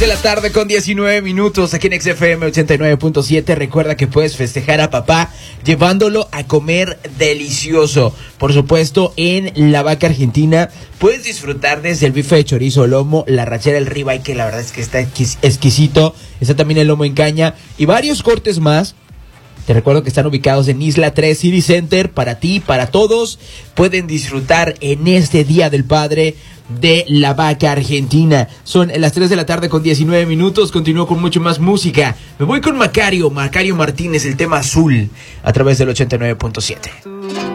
De la tarde con 19 minutos aquí en XFM 89.7. Recuerda que puedes festejar a papá llevándolo a comer delicioso. Por supuesto, en La Vaca Argentina puedes disfrutar desde el bife de chorizo, lomo, la rachera, el ribeye, que la verdad es que está exquisito. Está también el lomo en caña y varios cortes más. Te recuerdo que están ubicados en Isla 3 City Center. Para ti, para todos, pueden disfrutar en este Día del Padre de La Vaca Argentina. Son las 3 de la tarde con 19 minutos. Continúo con mucho más música. Me voy con Macario Martínez, el tema Azul, a través del 89.7.